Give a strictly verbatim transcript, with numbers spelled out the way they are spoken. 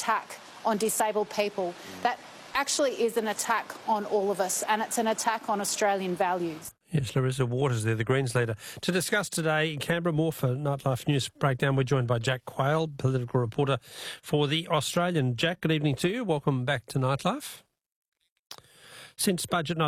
attack on disabled people. That actually is an attack on all of us, and it's an attack on Australian values. Yes, Larissa Waters there, the Greens leader. To discuss today, Canberra more for Nightlife News Breakdown, we're joined by Jack Quayle, political reporter for The Australian. Jack, good evening to you. Welcome back to Nightlife. Since budget night